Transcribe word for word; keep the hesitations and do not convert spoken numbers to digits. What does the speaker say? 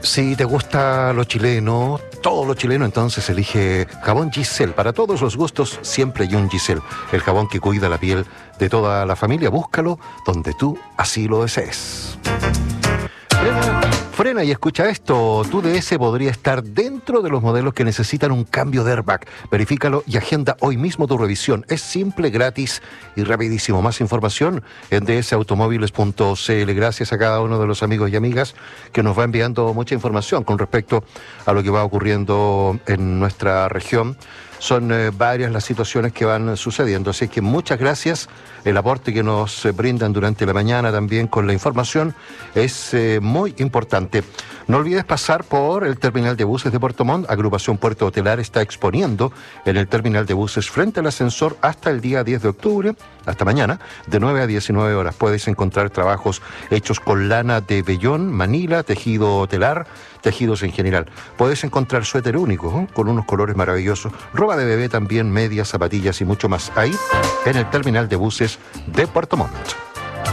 Si te gusta lo chileno, todo lo chileno, entonces elige jabón Giselle. Para todos los gustos, siempre hay un Giselle. El jabón que cuida la piel de toda la familia. Búscalo donde tú así lo desees. Frena, frena y escucha esto. Tu D S podría estar dentro de los modelos que necesitan un cambio de airbag. Verifícalo y agenda hoy mismo tu revisión. Es simple, gratis y rapidísimo. Más información en d s automóviles punto c l. Gracias a cada uno de los amigos y amigas que nos va enviando mucha información con respecto a lo que va ocurriendo en nuestra región. Son eh, varias las situaciones que van sucediendo, así que muchas gracias. El aporte que nos eh, brindan durante la mañana también con la información es eh, muy importante. No olvides pasar por el terminal de buses de Puerto Montt. Agrupación Puerto Hotelar está exponiendo en el terminal de buses frente al ascensor hasta el día diez de octubre, hasta mañana, de nueve a diecinueve horas. Puedes encontrar trabajos hechos con lana de vellón, manila, tejido hotelar, tejidos en general. Puedes encontrar suéter único, ¿eh? con unos colores maravillosos, ropa de bebé también, medias, zapatillas y mucho más. Ahí, en el terminal de buses de Puerto Montt.